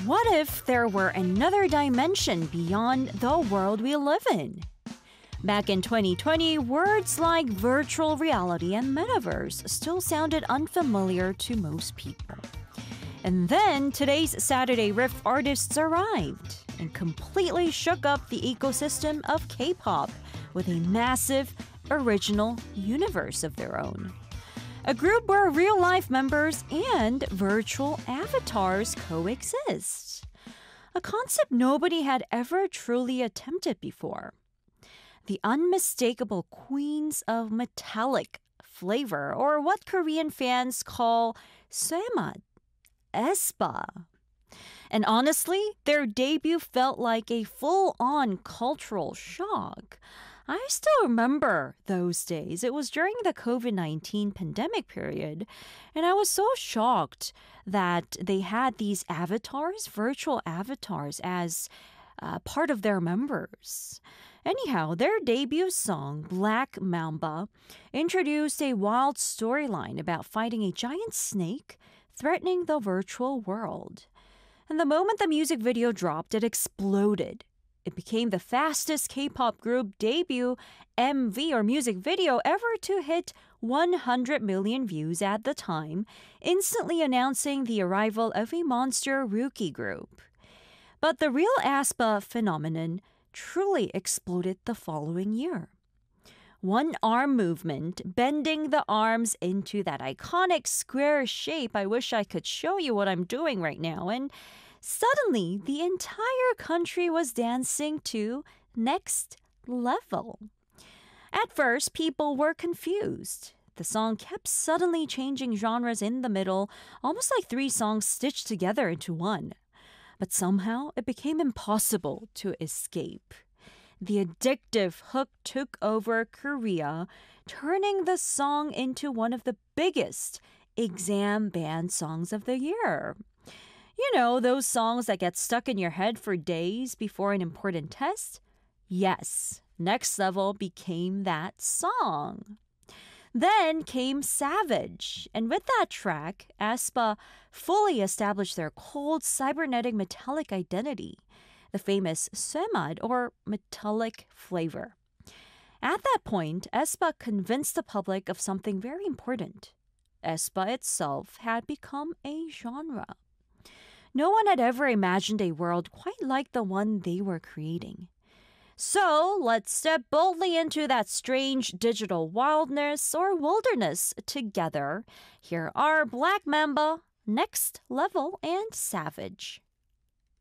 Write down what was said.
What if there were another dimension beyond the world we live in? Back in 2020, words like virtual reality and metaverse still sounded unfamiliar to most people. And then today's Saturday Riff artists arrived and completely shook up the ecosystem of K-pop with a massive, original universe of their own. A group where real-life members and virtual avatars coexist. A concept nobody had ever truly attempted before. The unmistakable queens of metallic flavor, or what Korean fans call 쇠맛, aespa. And honestly, their debut felt like a full-on cultural shock. I still remember those days. It was during the COVID-19 pandemic period, and I was so shocked that they had these avatars, virtual avatars, as part of their members. Anyhow, their debut song, Black Mamba, introduced a wild storyline about fighting a giant snake threatening the virtual world. And the moment the music video dropped, it exploded. It became the fastest K-pop group debut MV or music video ever to hit 100 million views at the time, instantly announcing the arrival of a monster rookie group. But the real aespa phenomenon truly exploded the following year. One arm movement, bending the arms into that iconic square shape. I wish I could show you what I'm doing right now. And suddenly, the entire country was dancing to Next Level. At first, people were confused. The song kept suddenly changing genres in the middle, almost like three songs stitched together into one. But somehow, it became impossible to escape. The addictive hook took over Korea, turning the song into one of the biggest exam banned songs of the year. You know, those songs that get stuck in your head for days before an important test? Yes, Next Level became that song. Then came Savage, and with that track, aespa fully established their cold, cybernetic, metallic identity, the famous 쇠맛, or metallic flavor. At that point, aespa convinced the public of something very important. aespa itself had become a genre. No one had ever imagined a world quite like the one they were creating. So let's step boldly into that strange digital wildness or wilderness together. Here are Black Mamba, Next Level, and Savage.